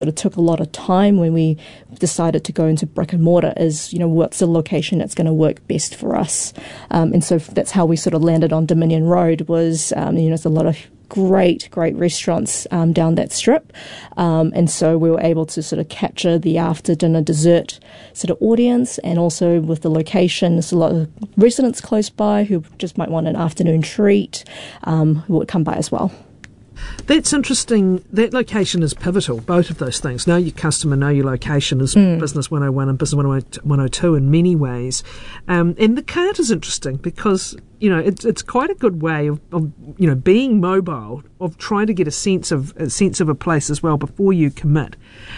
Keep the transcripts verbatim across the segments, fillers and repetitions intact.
it took a lot of time when we decided to go into brick and mortar is, you know, what's the location that's going to work best for us. Um, and so that's how we sort of landed on Dominion Road was, um, you know, there's a lot of great, great restaurants um, down that strip. Um, and so we were able to sort of capture the after dinner dessert sort of audience, and also with the location, there's a lot of residents close by who just might want an afternoon treat um, who would come by as well. That's interesting. That location is pivotal, both of those things. Know your customer, know your location is mm. Business one oh one and Business one oh two in many ways. Um, and the cart is interesting because, you know, it's it's quite a good way of, of, you know, being mobile, of trying to get a sense of a sense of a place as well before you commit.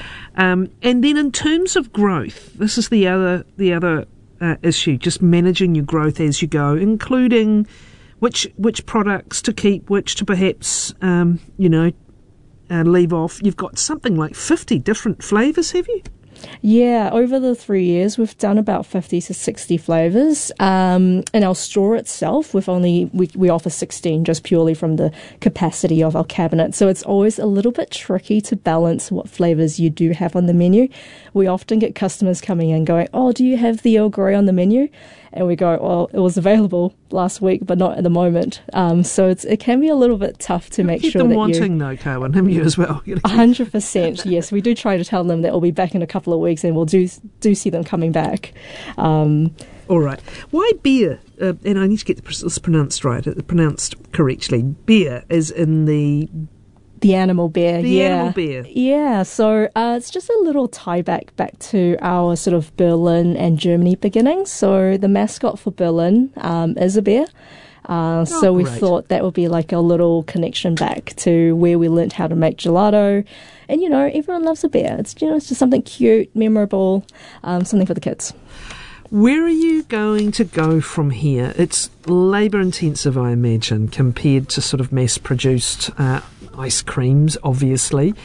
Um, and then in terms of growth, this is the other the other uh, issue, just managing your growth as you go, including Which which products to keep, which to perhaps, um, you know, uh, leave off. You've got something like fifty different flavours, have you? Yeah, over the three years, we've done about fifty to sixty flavours. Um, in our store itself, we've only we, we offer sixteen just purely from the capacity of our cabinet. So it's always a little bit tricky to balance what flavours you do have on the menu. We often get customers coming in going, oh, do you have the Earl Grey on the menu? And we go, well, it was available last week, but not at the moment. Um, so it's, it can be a little bit tough to You'll make keep sure them that wanting, you... though, Carwyn, haven't you as well? one hundred percent, yes. We do try to tell them that we'll be back in a couple of weeks, and we'll do do see them coming back. Um, All right. Why beer? Uh, and I need to get this pronounced right, uh, pronounced correctly. Beer is in the... The animal beer, the yeah. The animal beer. Yeah, so uh, it's just a little tie back back to our sort of Berlin and Germany beginnings. So the mascot for Berlin um, is a bear. Uh, oh, so we great. thought that would be like a little connection back to where we learnt how to make gelato. And, you know, everyone loves a beer. It's, you know, it's just something cute, memorable, um, something for the kids. Where are you going to go from here? It's labour intensive, I imagine, compared to sort of mass-produced uh, ice creams, obviously.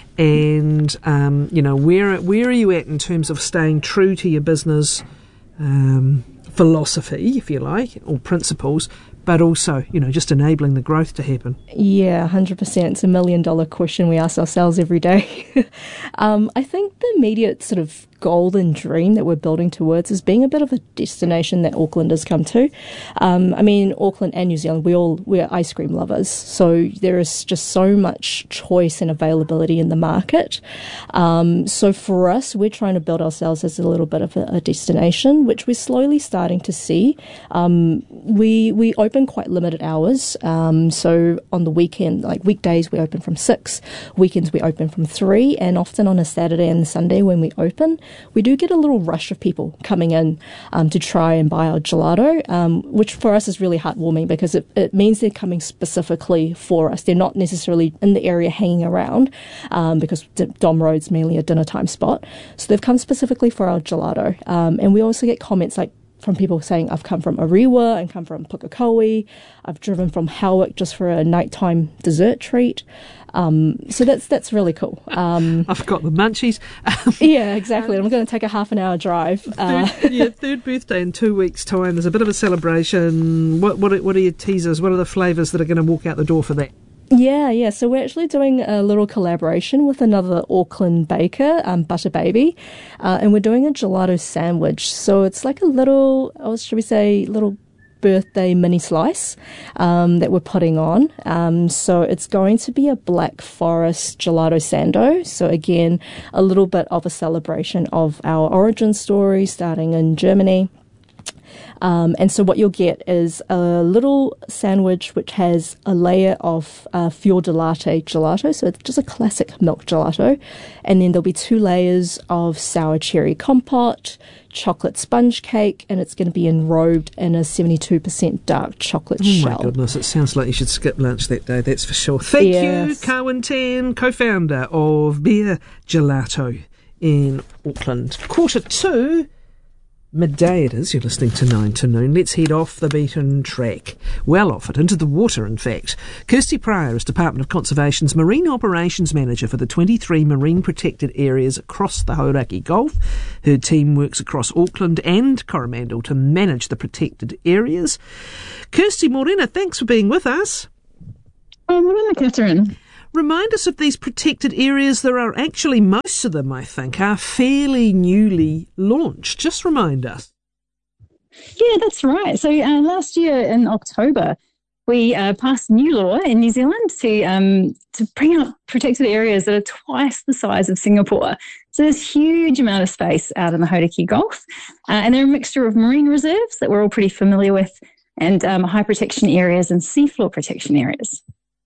And, um, you know, where where are you at in terms of staying true to your business um, philosophy, if you like, or principles, but also, you know, just enabling the growth to happen? Yeah, one hundred percent. It's a million dollar question we ask ourselves every day. um, I think the immediate sort of golden dream that we're building towards is being a bit of a destination that Aucklanders come to. Um, I mean, Auckland and New Zealand, we all, we're ice cream lovers. So there is just so much choice and availability in the market. Um, so for us, we're trying to build ourselves as a little bit of a, a destination, which we're slowly starting to see. Um, we, we open quite limited hours. Um, so on the weekend, like weekdays, we open from six. Weekends, we open from three. And often on a Saturday and Sunday when we open, we do get a little rush of people coming in um, to try and buy our gelato, um, which for us is really heartwarming because it, it means they're coming specifically for us. They're not necessarily in the area hanging around um, because D- Dom Road's mainly a dinner time spot. So they've come specifically for our gelato. Um, and we also get comments like from people saying, I've come from Ariwa and come from Pukekohe. I've driven from Howick just for a nighttime dessert treat. Um, so that's that's really cool. Um, I've got the munchies. yeah, exactly. I'm going to take a half an hour drive. Uh, third, yeah, third birthday in two weeks' time. There's a bit of a celebration. What what are, what are your teasers? What are the flavours that are going to walk out the door for that? Yeah, yeah. So we're actually doing a little collaboration with another Auckland baker, um, Butter Baby, uh, and we're doing a gelato sandwich. So it's like a little, or should we say, little birthday mini slice um, that we're putting on. Um, so it's going to be a Black Forest gelato sando. So again, a little bit of a celebration of our origin story starting in Germany. Um, and so what you'll get is a little sandwich which has a layer of uh, fior di latte gelato, so it's just a classic milk gelato. And then there'll be two layers of sour cherry compote, chocolate sponge cake, and it's going to be enrobed in a seventy-two percent dark chocolate oh shell. Oh my goodness, it sounds like you should skip lunch that day, that's for sure. Thank yes. you, Carwyn Tan, co-founder of Beer Gelato in Auckland. Quarter two. Midday it is, you're listening to nine to noon. Let's head off the beaten track. Well off it, into the water in fact. Kirsty Pryor is Department of Conservation's Marine Operations Manager for the twenty-three marine protected areas across the Hauraki Gulf. Her team works across Auckland and Coromandel to manage the protected areas. Kirsty Morena, thanks for being with us. Oh, Morena, Catherine. Remind us of these protected areas. There are actually, most of them, I think, are fairly newly launched. Just remind us. Yeah, that's right. So uh, last year in October, we uh, passed a new law in New Zealand to um, to bring up protected areas that are twice the size of Singapore. So there's a huge amount of space out in the Hauraki Gulf. Uh, and they're a mixture of marine reserves that we're all pretty familiar with and um, high protection areas and seafloor protection areas.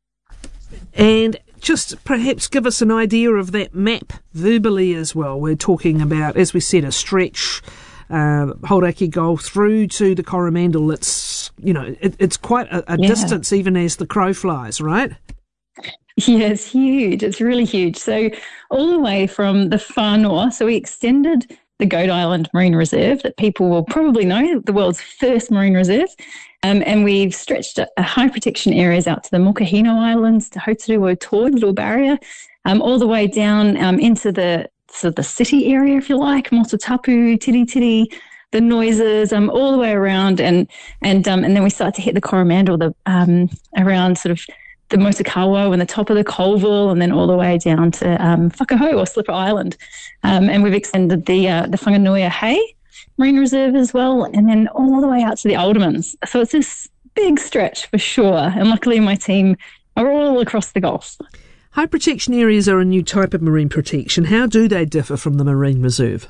And just perhaps give us an idea of that map verbally as well. We're talking about, as we said, a stretch Uh, Hauraki Gulf through to the Coromandel. It's, you know, it, it's quite a, a yeah. distance even as the crow flies, right? Yeah, it's huge. It's really huge. So all the way from the far north, so we extended the Goat Island Marine Reserve that people will probably know, the world's first marine reserve. Um, and we've stretched a, a high protection areas out to the Mokahino Islands, to Hauteru Toi, Little Barrier, um, all the way down um, into the So the city area, if you like, Motutapu, Tiri Tiri, the noises, um, all the way around, and and um, and then we start to hit the Coromandel, the um, around sort of the Motukawa and the top of the Colville, and then all the way down to um, Whakaho or Slipper Island, um, and we've extended the uh, the Whanganui Hay Marine Reserve as well, and then all the way out to the Aldermans. So it's this big stretch for sure, and luckily my team are all across the Gulf. High protection areas are a new type of marine protection. How do they differ from the marine reserve?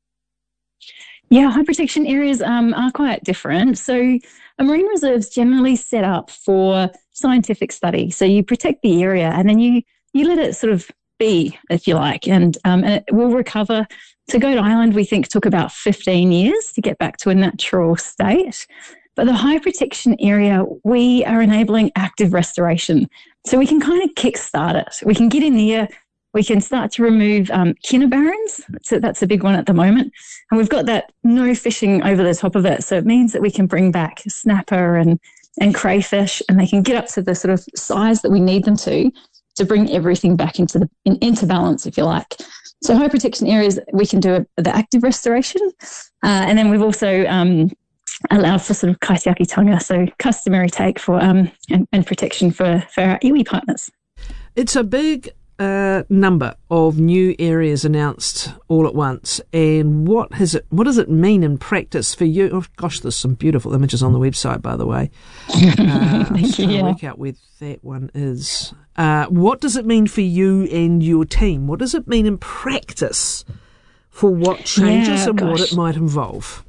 Yeah, high protection areas um, are quite different. So a marine reserve is generally set up for scientific study. So you protect the area and then you, you let it sort of be, if you like, and, um, and it will recover. To Goat Island, we think took about fifteen years to get back to a natural state. But the high protection area, we are enabling active restoration. So we can kind of kickstart it. We can get in there. We can start to remove um, kina barrens. So that's a big one at the moment. And we've got that no fishing over the top of it. So it means that we can bring back snapper and, and crayfish, and they can get up to the sort of size that we need them to, to bring everything back into the in, into balance, if you like. So high protection areas, we can do a, the active restoration. Uh, and then we've also um, allowed for sort of kaitiakitanga, so customary take for um, and, and protection for, for our iwi partners. It's a big uh, number of new areas announced all at once, and what has it? What does it mean in practice for you? Oh gosh, there's some beautiful images on the website, by the way. Uh, I'm just trying yeah. to work out where that one is. Uh, what does it mean for you and your team? What does it mean in practice for what changes yeah, and gosh. what it might involve?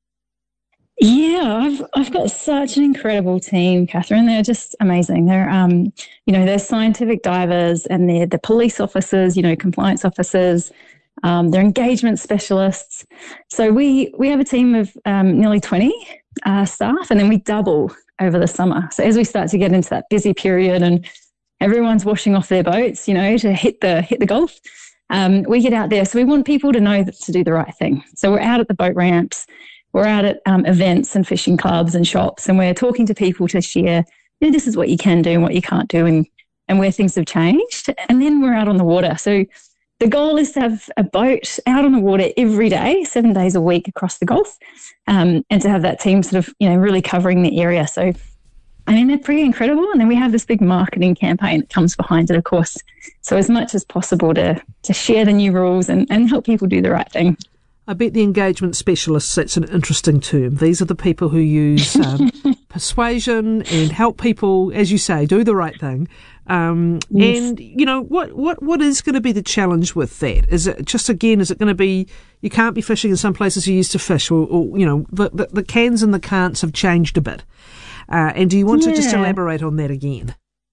Yeah, I've I've got such an incredible team, Catherine. They're just amazing. They're um, you know, they're scientific divers and they're the police officers, you know, compliance officers. Um, they're engagement specialists. So we we have a team of um, nearly twenty uh, staff, and then we double over the summer. So as we start to get into that busy period and everyone's washing off their boats, you know, to hit the hit the Gulf, um, we get out there. So we want people to know that to do the right thing. So we're out at the boat ramps. We're out at um, events and fishing clubs and shops, and we're talking to people to share, you know, this is what you can do and what you can't do, and, and where things have changed. And then we're out on the water. So the goal is to have a boat out on the water every day, seven days a week across the Gulf, um, and to have that team sort of, you know, really covering the area. So, I mean, they're pretty incredible. And then we have this big marketing campaign that comes behind it, of course. So as much as possible to, to share the new rules and, and help people do the right thing. I bet the engagement specialists, that's an interesting term. These are the people who use um, persuasion and help people, as you say, do the right thing. Um, yes. And, you know, what, what, what is going to be the challenge with that? Is it just, again, is it going to be you can't be fishing in some places you used to fish, or, or you know, the, the, the cans and the can'ts have changed a bit. Uh, and do you want yeah. to just elaborate on that again?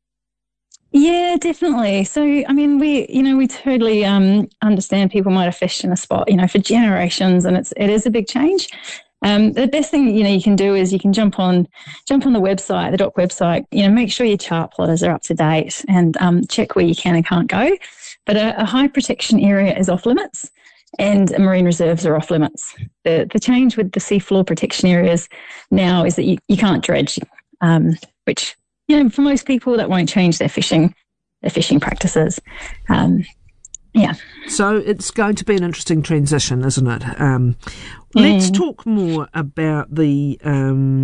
Yeah, definitely. So, I mean, we, you know, we totally um, understand people might have fished in a spot, you know, for generations, and it's it is a big change. Um, the best thing, you know, you can do is you can jump on jump on the website, the D O C website, you know, make sure your chart plotters are up to date and um, check where you can and can't go. But a, a high protection area is off limits, and marine reserves are off limits. The the change with the seafloor protection areas now is that you, you can't dredge, um, which, you know, for most people that won't change their fishing, their fishing practices. Um, yeah. So it's going to be an interesting transition, isn't it? Um, let's mm. talk more about the um,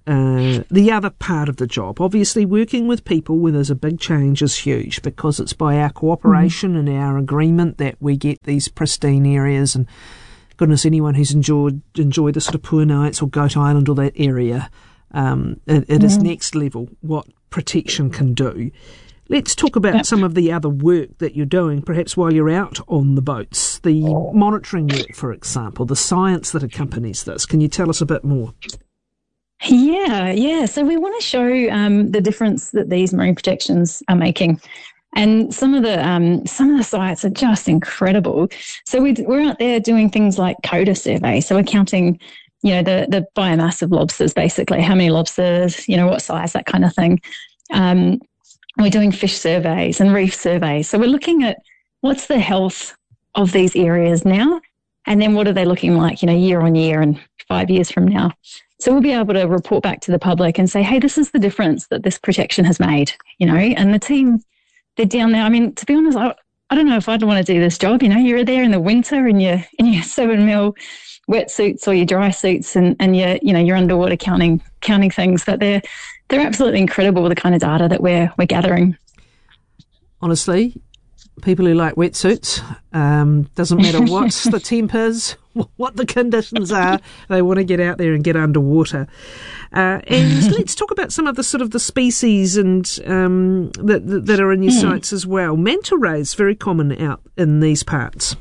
uh, the other part of the job. Obviously, working with people where there's a big change is huge, because it's by our cooperation mm-hmm. and our agreement that we get these pristine areas. And goodness, anyone who's enjoyed enjoyed the sort of Poor Knights or Goat Island or that area, um, it, it mm-hmm. is next level what protection can do. Let's talk about yep. some of the other work that you're doing, perhaps while you're out on the boats. The monitoring work, for example, the science that accompanies this. Can you tell us a bit more? Yeah, yeah. So we want to show um, the difference that these marine protections are making. And some of the um, some of the sites are just incredible. So we, we're out there doing things like CODA survey. So we're counting, you know, the, the biomass of lobsters, basically, how many lobsters, you know, what size, that kind of thing. Um We're doing fish surveys and reef surveys. So we're looking at what's the health of these areas now, and then what are they looking like, you know, year on year and five years from now. So we'll be able to report back to the public and say, hey, this is the difference that this protection has made, you know, and the team, they're down there. I mean, to be honest, I, I don't know if I'd want to do this job. You know, you're there in the winter in your in your seven mil wetsuits or your dry suits, and, and you're, you know, you're underwater counting counting things, but they're They're absolutely incredible, the kind of data that we're we're gathering. Honestly, people who like wetsuits, um, doesn't matter what the temp is, what the conditions are, they want to get out there and get underwater. Uh, and let's talk about some of the sort of the species and um, that that are in your mm. sites as well. Manta rays, very common out in these parts.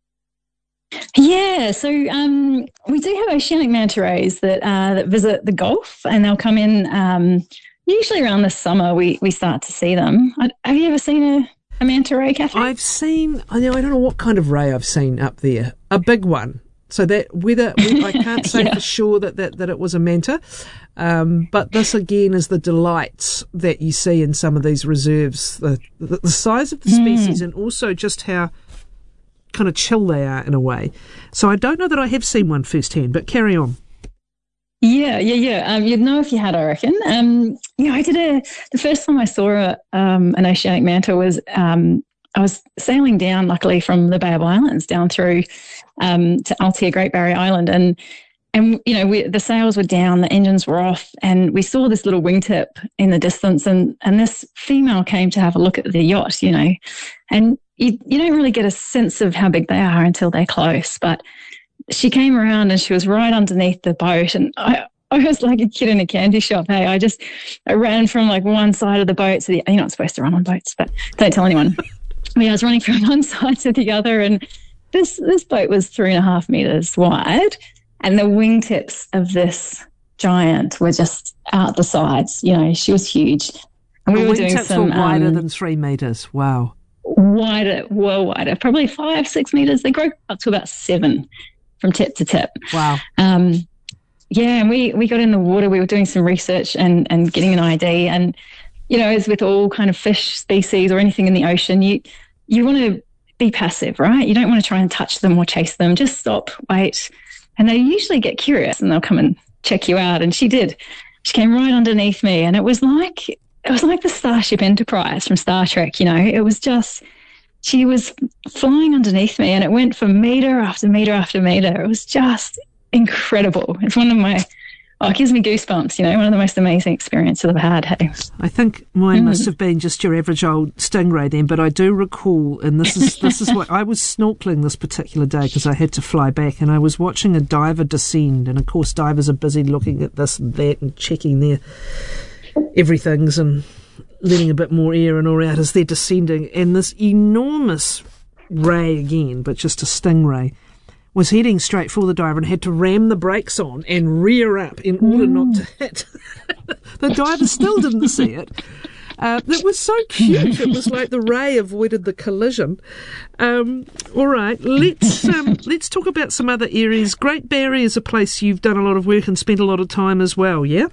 Yeah, so um, we do have oceanic manta rays that uh, that visit the Gulf, and they'll come in um, usually around the summer. We we start to see them. I, have you ever seen a, a manta ray, Catherine? I've seen. I know. I don't know what kind of ray I've seen up there. A big one. So that whether I can't say yeah. for sure that, that, that it was a manta, um, but this again is the delights that you see in some of these reserves, the the, the size of the species, mm. and also just how kind of chill they are in a way. So I don't know that I have seen one firsthand, but carry on. Yeah, yeah, yeah. Um, you'd know if you had, I reckon. Um, yeah, I did a. The first time I saw a, um, an oceanic manta was um, I was sailing down, luckily, from the Bay of Islands down through um, to Altea, Great Barrier Island, and and you know we, the sails were down, the engines were off, and we saw this little wingtip in the distance, and and this female came to have a look at the yacht, you know, and you you don't really get a sense of how big they are until they're close, but she came around and she was right underneath the boat, and I, I was like a kid in a candy shop. Hey, I just I ran from like one side of the boat to the. You're not supposed to run on boats, but don't tell anyone. I mean, I was running from one side to the other, and this this boat was three and a half meters wide, and the wingtips of this giant were just out the sides. You know, she was huge, and we the were doing some were wider um, than three meters. Wow, wider, well wider, probably five, six meters. They grow up to about seven from tip to tip. Wow. Um, yeah, and we, we got in the water. We were doing some research and, and getting an I D. And, you know, as with all kind of fish species or anything in the ocean, you you want to be passive, right? You don't want to try and touch them or chase them. Just stop, wait. And they usually get curious and they'll come and check you out. And she did. She came right underneath me, and it was like it was like the Starship Enterprise from Star Trek. You know, it was just. She was flying underneath me, and it went for metre after metre after metre. It was just incredible. It's one of my, oh, it gives me goosebumps, you know, one of the most amazing experiences I've had. Hey. I think mine mm. must have been just your average old stingray then, but I do recall, and this is this is what I was snorkeling this particular day because I had to fly back, and I was watching a diver descend, and of course divers are busy looking at this and that and checking their everythings and letting a bit more air and all out as they're descending, and this enormous ray again, but just a stingray, was heading straight for the diver and had to ram the brakes on and rear up in order mm. not to hit. The diver still didn't see it. Uh, it was so cute. It was like the ray avoided the collision. Um, all right, let's um, let's talk about some other areas. Great Barrier is a place you've done a lot of work and spent a lot of time as well, yeah?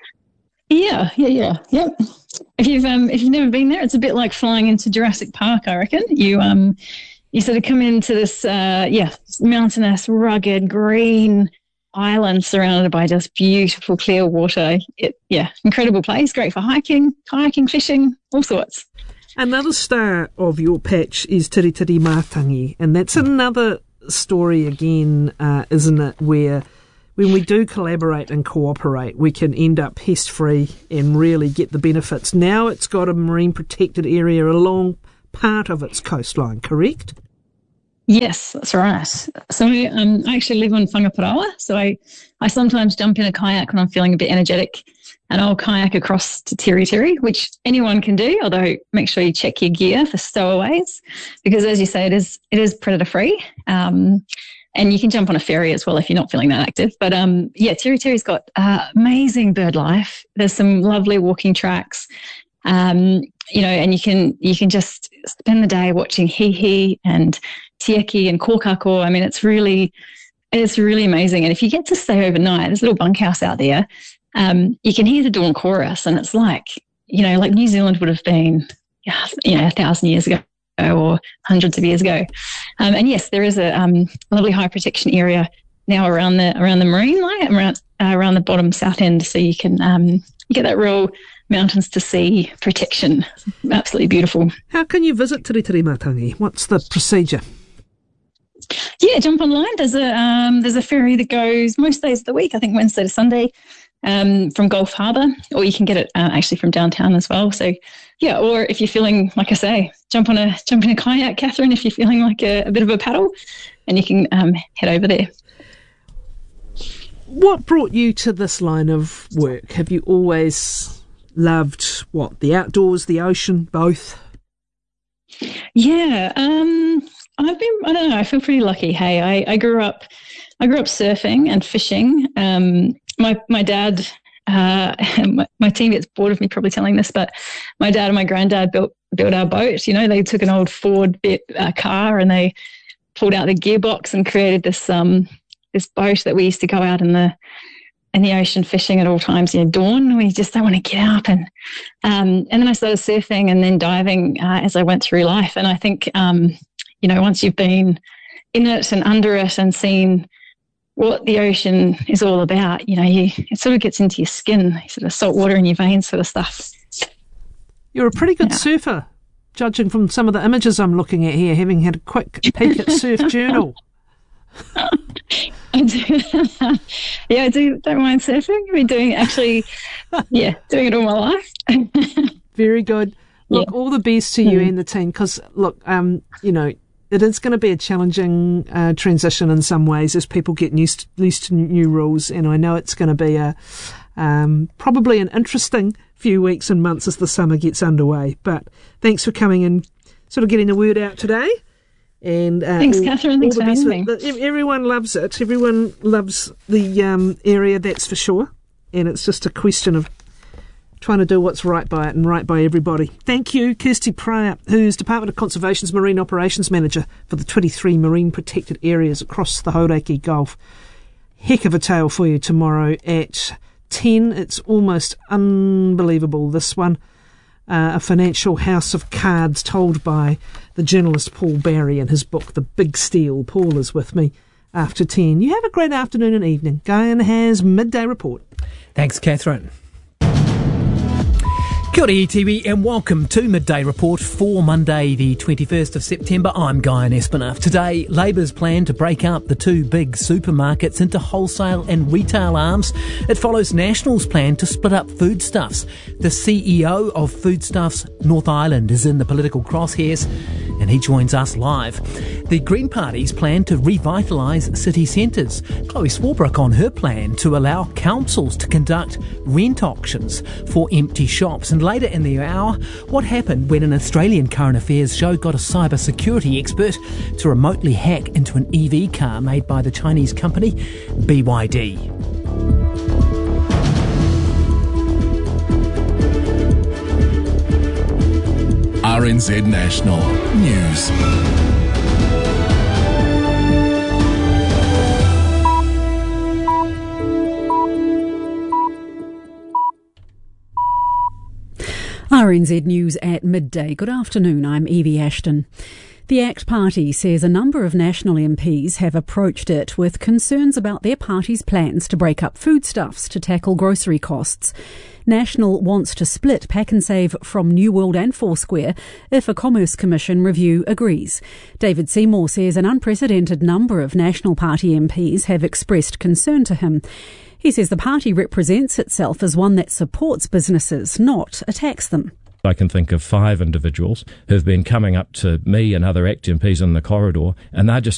Yeah, yeah, yeah, yep. If you've um, if you've never been there, it's a bit like flying into Jurassic Park. I reckon you um, you sort of come into this uh, yeah, mountainous, rugged, green island surrounded by just beautiful, clear water. It yeah, incredible place. Great for hiking, kayaking, fishing, all sorts. Another star of your patch is Tiritiri-Mātangi, and that's another story again, uh, isn't it? Where when we do collaborate and cooperate, we can end up pest-free and really get the benefits. Now it's got a marine protected area along part of its coastline, correct? Yes, that's right. So um, I actually live on Whangaparaoa, so I, I sometimes jump in a kayak when I'm feeling a bit energetic, and I'll kayak across to Tiri Tiri, which anyone can do, although make sure you check your gear for stowaways, because as you say, it is it is predator-free, um, and you can jump on a ferry as well if you're not feeling that active. But um, yeah, Tiri Tiri's got uh, amazing bird life. There's some lovely walking tracks. Um, you know, and you can you can just spend the day watching hihi and tieki and kōkako. I mean, it's really it's really amazing. And if you get to stay overnight, there's a little bunkhouse out there. Um, you can hear the dawn chorus, and it's like, you know, like New Zealand would have been, you know, a thousand years ago or hundreds of years ago. Um, and yes, there is a um, lovely high protection area now around the around the marine line, around uh, around the bottom south end, so you can um, you get that real mountains to sea protection. Absolutely beautiful. How can you visit Tiritiri Matangi? What's the procedure? Yeah, jump online. There's a um, there's a ferry that goes most days of the week. I think Wednesday to Sunday, um, from Gulf Harbour, or you can get it uh, actually from downtown as well. So, yeah, or if you're feeling, like I say, jump on a jump in a kayak, Catherine. If you're feeling like a, a bit of a paddle, and you can um, head over there. What brought you to this line of work? Have you always loved what, the outdoors, the ocean, both? Yeah, um, I've been. I don't know. I feel pretty lucky. Hey, I, I grew up. I grew up surfing and fishing. Um, my my dad. Uh, my, my team gets bored of me probably telling this, but my dad and my granddad built built our boat. You know, they took an old Ford bit uh, car and they pulled out the gearbox and created this um this boat that we used to go out in the in the ocean fishing at all times. You know, dawn, we just don't want to get up. And um, and then I started surfing and then diving uh, as I went through life. And I think, um, you know, once you've been in it and under it and seen what the ocean is all about, you know, you, it sort of gets into your skin, sort of salt water in your veins sort of stuff. You're a pretty good Yeah. surfer, judging from some of the images I'm looking at here, having had a quick peek at Surf Journal. I do. Yeah, I do. Don't mind surfing. I've been doing actually, yeah, doing it all my life. Very good. Look, Yeah. all the best to you Mm. and the team, because, look, um, you know, it is going to be a challenging uh, transition in some ways as people get used, used to new rules, and I know it's going to be a um, probably an interesting few weeks and months as the summer gets underway. But thanks for coming and sort of getting the word out today. And uh, Thanks, all, Catherine. Thanks all for the best having with- me. the- Everyone loves it. Everyone loves the um, area, that's for sure. And it's just a question of trying to do what's right by it and right by everybody. Thank you, Kirsty Pryor, who's Department of Conservation's Marine Operations Manager for the twenty-three marine protected areas across the Hauraki Gulf. Heck of a tale for you tomorrow at ten. It's almost unbelievable, this one. Uh, a financial house of cards told by the journalist Paul Barry in his book, The Big Steal. Paul is with me after ten. You have a great afternoon and evening. Guyan has Midday Report. Thanks, Catherine. Kia ora E T V and welcome to Midday Report for Monday the twenty-first of September. I'm Guyan Espinoff. Today, Labour's plan to break up the two big supermarkets into wholesale and retail arms. It follows National's plan to split up foodstuffs. The C E O of Foodstuffs North Island is in the political crosshairs and he joins us live. The Green Party's plan to revitalise city centres. Chloe Swarbrick on her plan to allow councils to conduct rent auctions for empty shops. And later in the hour, what happened when an Australian current affairs show got a cyber security expert to remotely hack into an E V car made by the Chinese company B Y D. R N Z National News. R N Z News at midday. Good afternoon, I'm Evie Ashton. The ACT Party says a number of National M Ps have approached it with concerns about their party's plans to break up foodstuffs to tackle grocery costs. National wants to split Pak'nSave from New World and Foursquare if a Commerce Commission review agrees. David Seymour says an unprecedented number of National Party M Ps have expressed concern to him. He says the party represents itself as one that supports businesses, not attacks them. I can think of five individuals who've been coming up to me and other ACT M Ps in the corridor, and they're just